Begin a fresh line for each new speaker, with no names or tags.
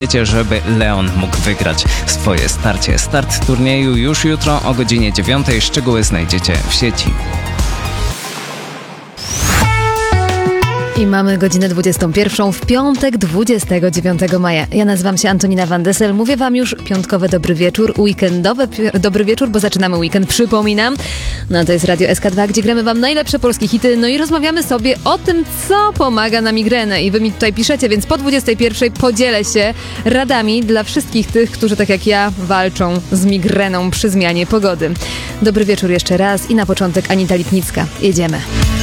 życie, żeby Leon mógł wygrać swoje starcie. Start turnieju już jutro o godzinie 9. Szczegóły znajdziecie w sieci.
I mamy godzinę 21 w piątek 29 maja. Ja nazywam się Antonina Van Dessel. Mówię wam już piątkowy dobry wieczór, weekendowy dobry wieczór, bo zaczynamy weekend, przypominam. No to jest Radio SK2, gdzie gramy wam najlepsze polskie hity, no i rozmawiamy sobie o tym, co pomaga na migrenę. I wy mi tutaj piszecie, więc po 21 podzielę się radami dla wszystkich tych, którzy tak jak ja walczą z migreną przy zmianie pogody. Dobry wieczór jeszcze raz i na początek Anita Lipnicka. Jedziemy.